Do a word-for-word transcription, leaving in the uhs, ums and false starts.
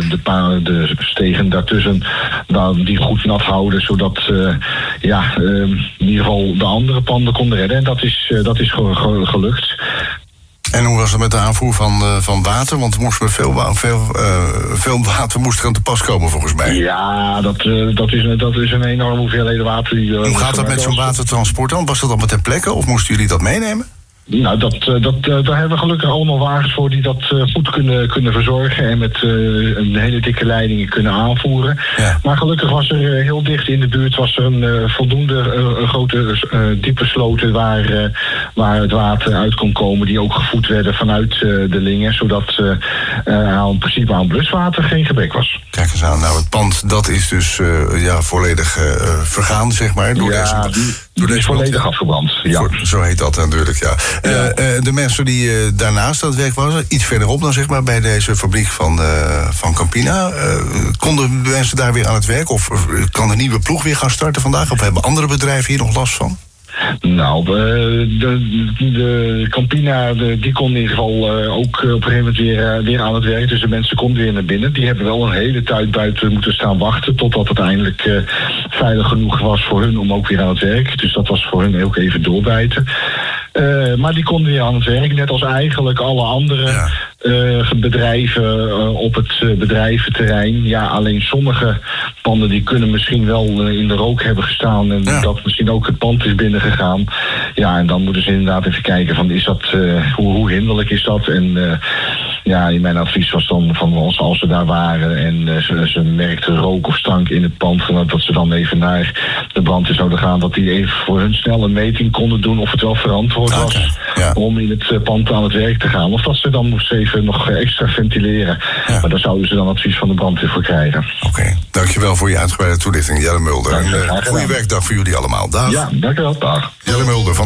de, pa- de stegen daartussen nou, die goed nat houden, zodat uh, ja, uh, in ieder geval de andere panden konden redden. En dat is, uh, dat is ge- ge- gelukt. En hoe was het met de aanvoer van, uh, van water? Want er moest met veel, wa- veel, uh, veel water moest er aan te pas komen, volgens mij. Ja, dat, uh, dat, is, dat is een enorme hoeveelheid water. Die, uh, hoe gaat dat met zo'n watertransport dan? Was dat allemaal ter plekke of moesten jullie dat meenemen? Nou, dat, dat, daar hebben we gelukkig allemaal wagens voor die dat uh, goed kunnen, kunnen verzorgen en met uh, een hele dikke leidingen kunnen aanvoeren. Ja. Maar gelukkig was er uh, heel dicht in de buurt was er een uh, voldoende uh, een grote uh, diepe sloten waar, uh, waar het water uit kon komen, die ook gevoed werden vanuit uh, de Lingen, zodat uh, uh, in principe aan bluswater geen gebrek was. Kijk eens aan, nou het pand dat is dus uh, ja, volledig uh, vergaan, zeg maar. Door ja, deze, die, door die deze is volledig afgebrand. Ja. Voor, zo heet dat natuurlijk, ja. Ja. Uh, uh, de mensen die uh, daarnaast aan het werk waren, iets verderop dan zeg maar bij deze fabriek van, uh, van Campina, uh, konden de mensen daar weer aan het werk? Of uh, kan de nieuwe ploeg weer gaan starten vandaag? Of hebben andere bedrijven hier nog last van? Nou, de, de, de Campina, de, die kon in ieder geval uh, ook op een gegeven moment weer, uh, weer aan het werk. Dus de mensen konden weer naar binnen. Die hebben wel een hele tijd buiten moeten staan wachten totdat het eindelijk uh, veilig genoeg was voor hun om ook weer aan het werk. Dus dat was voor hun ook even doorbijten. Uh, maar die konden weer aan het werk, net als eigenlijk alle andere ja. uh, bedrijven uh, op het uh, bedrijventerrein. Ja, alleen sommige panden die kunnen misschien wel uh, in de rook hebben gestaan en ja. dat misschien ook het pand is binnengegaan. Ja, en dan moeten ze inderdaad even kijken van is dat, uh, hoe, hoe hinderlijk is dat? En uh, ja, in mijn advies was dan van ons als ze daar waren en uh, ze, ze merkten rook of stank in het pand, dat ze dan even naar de brandweer zouden gaan, dat die even voor hun snel een meting konden doen of het wel verantwoord was okay, ja. om in het pand aan het werk te gaan. Of dat ze dan moesten even nog extra ventileren. Ja. Maar daar zouden ze dan advies van de brandweer voor krijgen. Oké, okay. Dankjewel voor je uitgebreide toelichting, Jelle Mulder. En uh, goede werkdag voor jullie allemaal. Dag. Ja, dankjewel. Dag. Jelle Mulder van